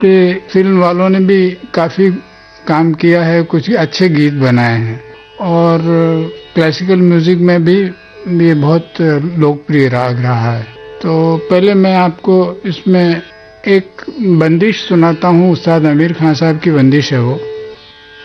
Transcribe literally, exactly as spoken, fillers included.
के फिल्म वालों ने भी काफी काम किया है, कुछ अच्छे गीत बनाए हैं और क्लासिकल म्यूजिक में भी ये बहुत लोकप्रिय राग रहा है। तो पहले मैं आपको इसमें एक बंदिश सुनाता हूँ, उस्ताद आमिर खान साहब की बंदिश है वो।